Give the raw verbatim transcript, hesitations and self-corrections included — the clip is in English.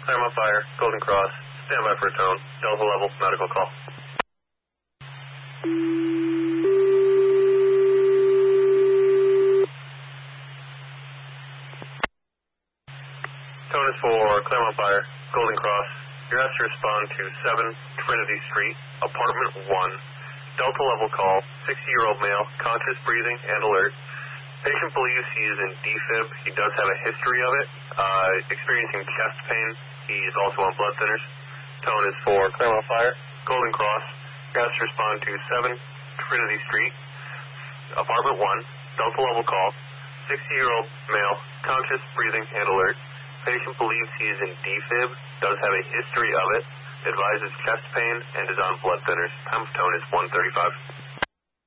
Claremont Fire, Golden Cross, stand by for a tone, Delta level, medical call. Tone is for Claremont Fire, Golden Cross. You're asked to respond to seven Trinity Street, apartment one. Delta level call, sixty-year-old male, conscious breathing and alert. Patient believes he is in defib. He does have a history of it, uh, experiencing chest pain. He is also on blood thinners. Tone is for Claremont Fire, Golden Cross. You're asked to respond to seven Trinity Street, apartment one. Delta level call, sixty-year-old male, conscious breathing and alert. Patient believes he is in defib, does have a history of it, advises chest pain, and is on blood thinners. Time of tone is one thirty-five.